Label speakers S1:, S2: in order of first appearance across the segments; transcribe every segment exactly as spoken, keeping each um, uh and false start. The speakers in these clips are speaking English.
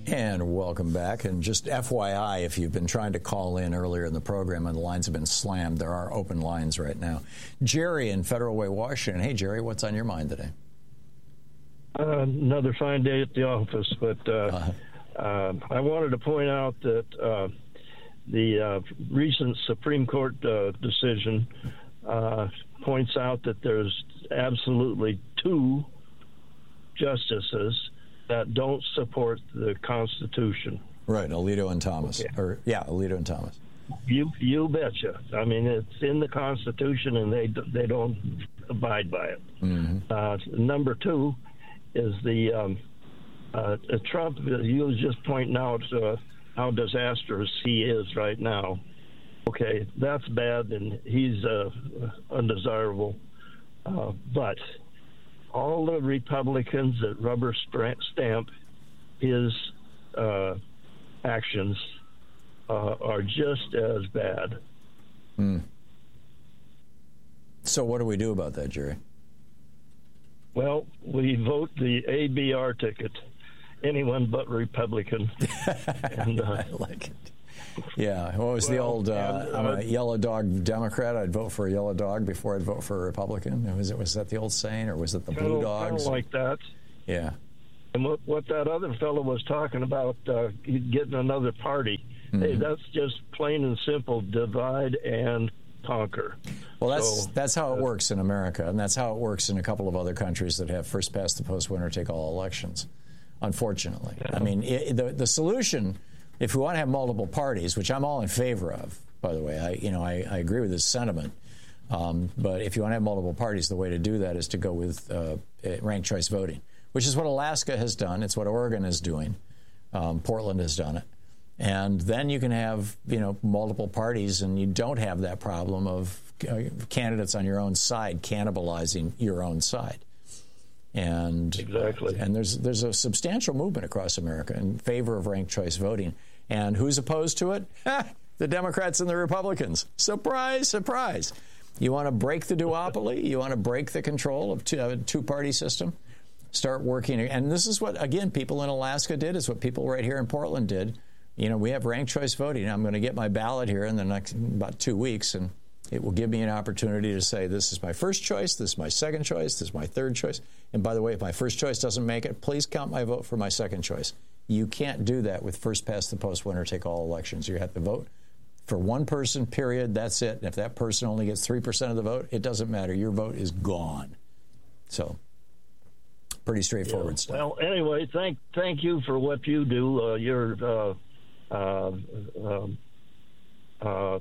S1: And welcome back. And just F Y I, if you've been trying to call in earlier in the program and the lines have been slammed, there are open lines right now. Jerry in Federal Way, Washington. Hey, Jerry, what's on your mind today?
S2: Uh, another fine day at the office, but uh, uh-huh. uh, I wanted to point out that uh, the uh, recent Supreme Court uh, decision uh, points out that there's absolutely two justices that don't support the Constitution.
S1: Right, Alito and Thomas.
S2: Okay.
S1: Or yeah, Alito and Thomas.
S2: You you betcha. I mean, it's in the Constitution, and they they don't abide by it. Mm-hmm. Uh, number two is the um, uh, Trump. You was just pointing out uh, how disastrous he is right now. Okay, that's bad, and he's uh, undesirable. Uh, but all the Republicans that rubber stamp his uh, actions uh, are just as bad.
S1: Hmm. So what do we do about that, Jerry?
S2: Well, we vote the A B R ticket. Anyone but Republican. and, uh,
S1: I like it. Yeah, what was
S2: well,
S1: the old, uh,
S2: and, uh,
S1: I'm a yellow dog Democrat, I'd vote for a yellow dog before I'd vote for a Republican? Was it was that the old saying, or was it the blue dogs?
S2: Kind of like that.
S1: Yeah.
S2: And what, what that other fellow was talking about, uh, getting another party, mm-hmm. hey, that's just plain and simple, divide and conquer.
S1: Well, that's
S2: so,
S1: that's how it
S2: uh,
S1: works in America, and that's how it works in a couple of other countries that have first past the post, winner take all elections, unfortunately. Yeah. I mean, it, the the solution, if we want to have multiple parties, which I'm all in favor of, by the way, I you know I, I agree with this sentiment. Um, but if you want to have multiple parties, the way to do that is to go with uh, ranked choice voting, which is what Alaska has done. It's what Oregon is doing. Um, Portland has done it. And then you can have, you know, multiple parties, and you don't have that problem of uh, candidates on your own side cannibalizing your own side. And
S2: exactly.
S1: And there's there's a substantial movement across America in favor of ranked choice voting. And who's opposed to it? The Democrats and the Republicans. Surprise, surprise. You want to break the duopoly? You want to break the control of two, a two-party system? Start working. And this is what, again, people in Alaska did. It's what people right here in Portland did. You know, we have ranked choice voting. I'm going to get my ballot here in the next about two weeks, and it will give me an opportunity to say, this is my first choice, this is my second choice, this is my third choice. And by the way, if my first choice doesn't make it, please count my vote for my second choice. You can't do that with first past the post, winner take all elections. You have to vote for one person, period. That's it. And if that person only gets three percent of the vote, it doesn't matter. Your vote is gone. So pretty straightforward
S2: yeah.
S1: stuff.
S2: Well, anyway, thank thank you for what you do. Uh, you're uh, uh, um, uh,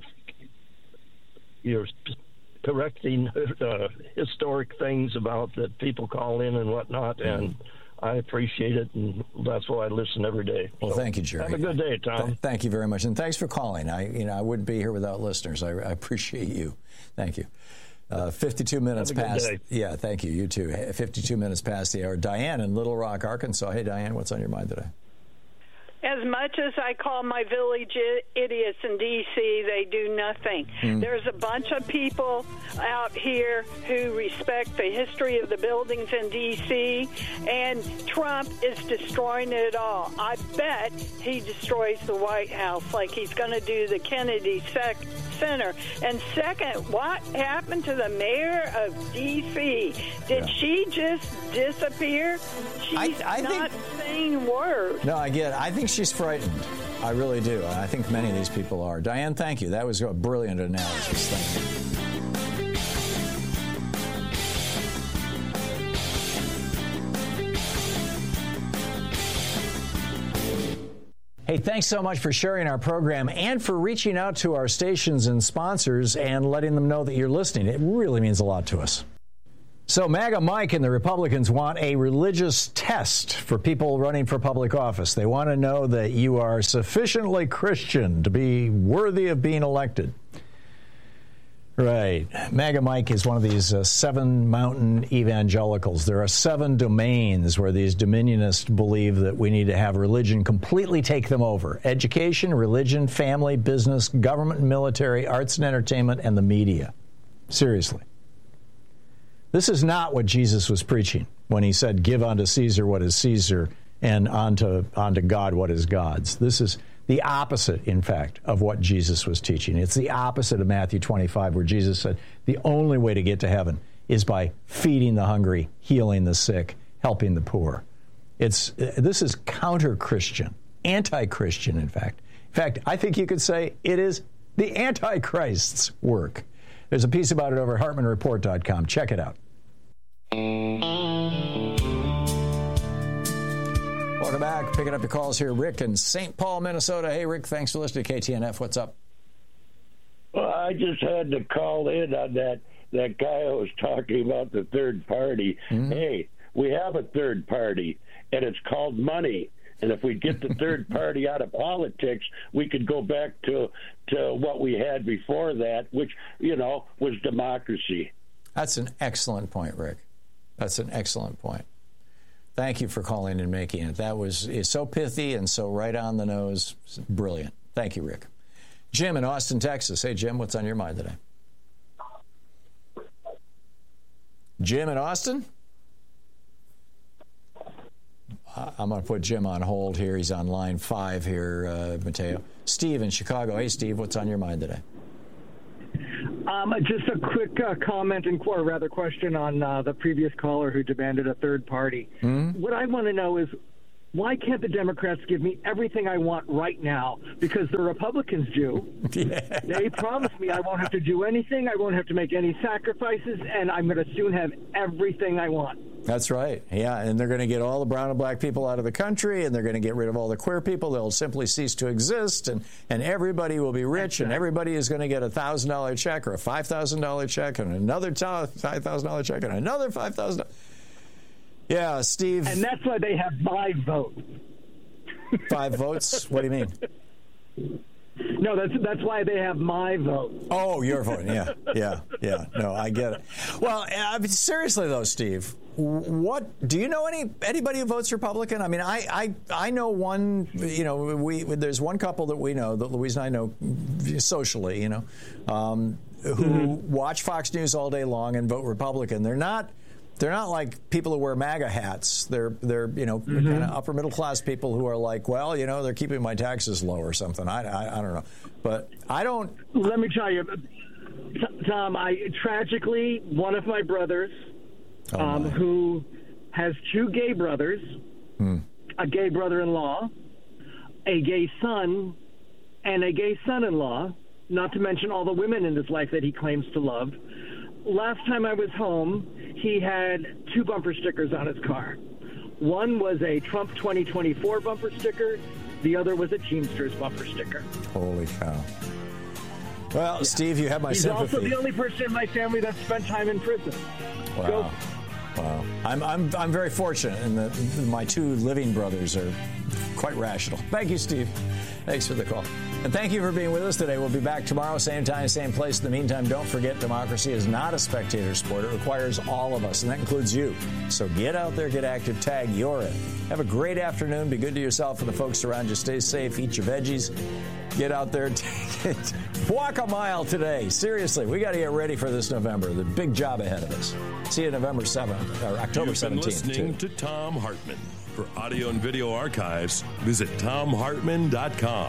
S2: you're correcting uh, historic things about that people call in and whatnot, mm-hmm. and I appreciate it, and that's why I listen every day.
S1: Well, so, thank you, Jerry.
S2: Have a good day, Tom.
S1: Th- thank you very much, and thanks for calling. I, you know, I wouldn't be here without listeners. I, I appreciate you. Thank you. Uh, fifty-two minutes past.
S2: Day.
S1: Yeah, thank you. You too. fifty-two minutes past the hour. Diane in Little Rock, Arkansas. Hey, Diane, what's on your mind today?
S3: As much as I call my village idiots in D C, they do nothing. Mm. There's a bunch of people out here who respect the history of the buildings in D C, and Trump is destroying it all. I bet he destroys the White House like he's going to do the Kennedy sec- Center. And second, what happened to the mayor of D C? Did yeah. she just disappear? She's
S1: I, I
S3: not
S1: think,
S3: saying words.
S1: No, I get it. I think she's frightened. I really do. I think many of these people are. Diane, thank you. That was a brilliant analysis. Thank you. Hey, thanks so much for sharing our program and for reaching out to our stations and sponsors and letting them know that you're listening. It really means a lot to us. So MAGA Mike and the Republicans want a religious test for people running for public office. They want to know that you are sufficiently Christian to be worthy of being elected. Right. MAGA Mike is one of these uh, seven mountain evangelicals. There are seven domains where these dominionists believe that we need to have religion completely take them over. Education, religion, family, business, government and military, arts and entertainment, and the media. Seriously. This is not what Jesus was preaching when he said, give unto Caesar what is Caesar and onto onto God what is God's. This is the opposite, in fact, of what Jesus was teaching. It's the opposite of Matthew twenty-five, where Jesus said the only way to get to heaven is by feeding the hungry, healing the sick, helping the poor. It's this is counter-Christian, anti-Christian, in fact. In fact, I think you could say it is the Antichrist's work. There's a piece about it over at Hartman Report dot com. Check it out. Welcome back. Picking up your calls here. Rick in Saint Paul, Minnesota. Hey, Rick, thanks for listening to K T N F. What's up?
S4: Well, I just had to call in on that, that guy who was talking about the third party. Mm-hmm. Hey, we have a third party, and it's called money. And if we get the third party out of politics, we could go back to to what we had before that, which, you know, was democracy.
S1: That's an excellent point, Rick. That's an excellent point. Thank you for calling and making it. That was is so pithy and so right on the nose. Brilliant. Thank you, Rick. Jim in Austin, Texas. Hey, Jim, what's on your mind today? Jim in Austin? I'm going to put Jim on hold here. He's on line five here, uh, Mateo. Steve in Chicago. Hey, Steve, what's on your mind today?
S5: Um, just a quick uh, comment and, or rather question on uh, the previous caller who demanded a third party. Mm-hmm. What I want to know is, why can't the Democrats give me everything I want right now? Because the Republicans do. Yeah. They promise me I won't have to do anything, I won't have to make any sacrifices, and I'm going to soon have everything I want.
S1: That's right. Yeah, and they're going to get all the brown and black people out of the country, and they're going to get rid of all the queer people. They'll simply cease to exist, and, and everybody will be rich, and everybody is going to get a one thousand dollars check or a five thousand dollars check and another five thousand dollars check and another five thousand dollars. Yeah, Steve.
S5: And that's why they have my vote.
S1: Five votes? What do you mean?
S5: No, that's that's why they have my vote.
S1: Oh, your vote. Yeah, yeah, yeah. No, I get it. Well, I mean, seriously though, Steve, what do you know any anybody who votes Republican? I mean, I I, I know one. You know, we there's one couple that we know that Louise and I know socially. You know, um, who mm-hmm. watch Fox News all day long and vote Republican. They're not. They're not like people who wear MAGA hats. They're, they're you know, mm-hmm. kind of upper middle class people who are like, well, you know, they're keeping my taxes low or something. I, I, I don't know. But I don't.
S5: Let me tell you, Tom, I tragically, one of my brothers oh um, my. who has two gay brothers, hmm. a gay brother-in-law, a gay son, and a gay son-in-law, not to mention all the women in his life that he claims to love. Last time I was home, he had two bumper stickers on his car. One was a Trump twenty twenty-four bumper sticker. The other was a Teamsters bumper sticker.
S1: Holy cow. Well, yeah. Steve, you have my
S5: He's
S1: sympathy.
S5: He's also the only person in my family that spent time in prison.
S1: Wow. Go. Wow. I'm, I'm, I'm very fortunate in that my two living brothers are quite rational. Thank you, Steve. Thanks for the call. And thank you for being with us today. We'll be back tomorrow, same time, same place. In the meantime, don't forget, democracy is not a spectator sport. It requires all of us, and that includes you. So get out there, get active, tag, you're it. Have a great afternoon. Be good to yourself and the folks around you. Stay safe, eat your veggies. Get out there, take it. Walk a mile today. Seriously, we got to get ready for this November. The big job ahead of us. See you November seventh, or October seventeenth.
S6: You've been listening
S1: too.
S6: to Thom Hartmann. For audio and video archives, visit Thom Hartmann dot com.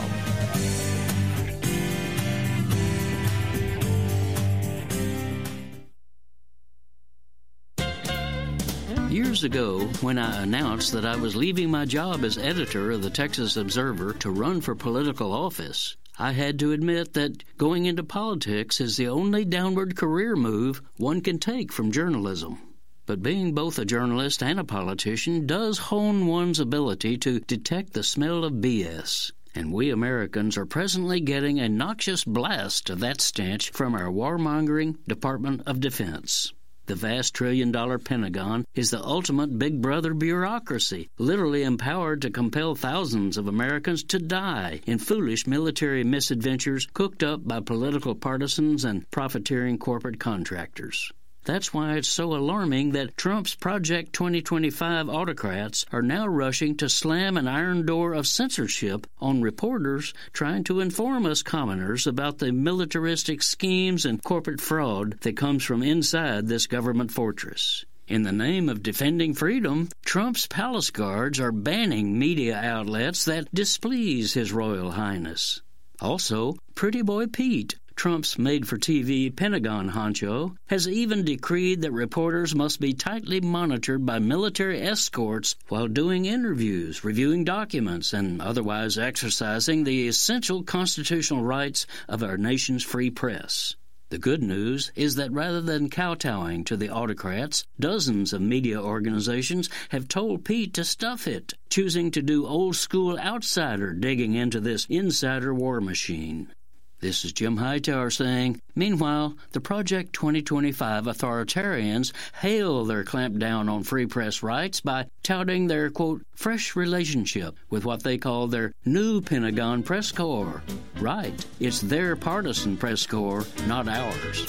S7: Years ago, when I announced that I was leaving my job as editor of the Texas Observer to run for political office, I had to admit that going into politics is the only downward career move one can take from journalism. But being both a journalist and a politician does hone one's ability to detect the smell of B S. And we Americans are presently getting a noxious blast of that stench from our warmongering Department of Defense. The vast trillion-dollar Pentagon is the ultimate big brother bureaucracy, literally empowered to compel thousands of Americans to die in foolish military misadventures cooked up by political partisans and profiteering corporate contractors. That's why it's so alarming that Trump's Project twenty twenty-five autocrats are now rushing to slam an iron door of censorship on reporters trying to inform us commoners about the militaristic schemes and corporate fraud that comes from inside this government fortress. In the name of defending freedom, Trump's palace guards are banning media outlets that displease His Royal Highness. Also, Pretty Boy Pete, Trump's made-for-T V Pentagon honcho, has even decreed that reporters must be tightly monitored by military escorts while doing interviews, reviewing documents, and otherwise exercising the essential constitutional rights of our nation's free press. The good news is that rather than kowtowing to the autocrats, dozens of media organizations have told Pete to stuff it, choosing to do old-school outsider digging into this insider war machine. This is Jim Hightower saying, meanwhile, the Project twenty twenty-five authoritarians hail their clampdown on free press rights by touting their, quote, fresh relationship with what they call their new Pentagon press corps. Right, it's their partisan press corps, not ours.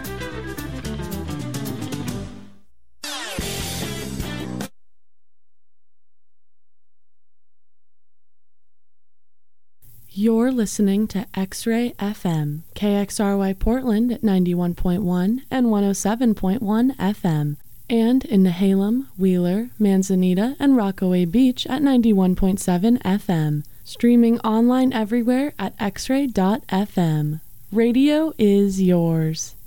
S8: You're listening to X-Ray F M, K X R Y Portland at ninety-one point one and one oh seven point one F M, and in Nehalem, Wheeler, Manzanita, and Rockaway Beach at ninety-one point seven F M. Streaming online everywhere at x ray dot f m. Radio is yours.